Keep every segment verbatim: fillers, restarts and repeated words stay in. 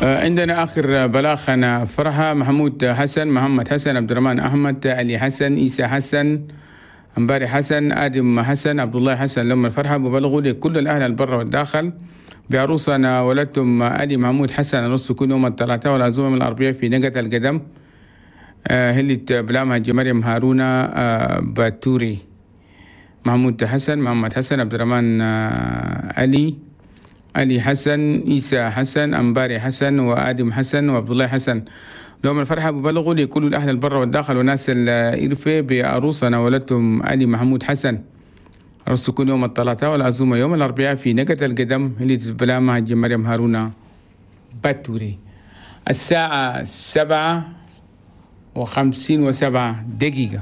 عندنا آخر بلاغنا فرحة محمود حسن، محمد حسن، عبد الرحمن أحمد، علي حسن، عيسى حسن، أنباري حسن، آدم حسن، عبد الله حسن. لهم الفرحة ببلغوا لكل الأهل البر والداخل بعروسنا ولدتم علي محمود حسن نص كل يوم الثلاثاء والعزومة من الأربعاء في نقة القدم. آه هلت بلامها مريم هارون آه باتوري. محمود حسن، محمد حسن، عبد الرحمن آه علي، علي حسن، عيسى حسن، أنباري حسن، وآدم حسن، وعبد الله حسن. لهم الفرحة ببلغوا لكل الأهل البر والداخل وناس الإرفة بعروسنا ولدتم علي محمود حسن رص كل يوم الثلاثاء والعزومة يوم الأربعاء في نقة القدم اللي تتبلى مع مريم هارون باتوري. الساعة سبعة وخمسين وسبعة دقيقة.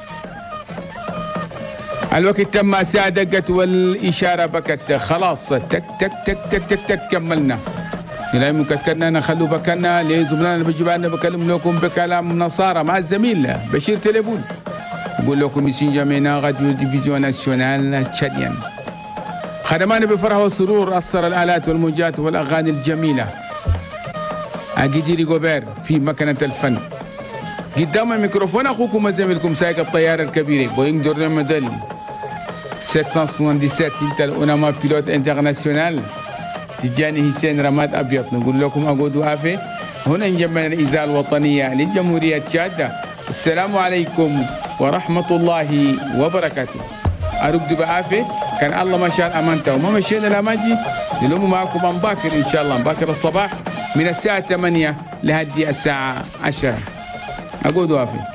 الوقت تم، الساعة دقت والإشارة بكت، خلاص تك تك تك تك تك تك كملنا. لا مكتكرنا نخلو بكنا لزملائنا بجبالنا بكلم لكم بكلام نصارى مع الزميل بشير تليبون. بقول لكم يسين جميعنا راديو ديفيزيون ناسيونال تشاديان. خدمانا بفرح وسرور أثر الآلات والموجات والأغاني الجميلة. أجديري غوبير في مكنة الفن. قدام الميكروفون أخوكم وزميلكم سايق الطيارة الكبيرة بوينغ دورن موديل سبعمائة وسبعة وسبعين انت الأوناما بيلوت انترناسيونال تجاني حسين رماد أبيض. نقول لكم أقودوا عافية هنا نجمعنا الإذاعة الوطنية للجمهورية تشاد. السلام عليكم ورحمة الله وبركاته. أرقد بعافية، كان الله ما شاء أمانته وما مشينا لأماجي نلوم معكم عن باكر إن شاء الله، باكر الصباح من الساعة ثمانية لهدي الساعة عشرة. أقودوا عافية.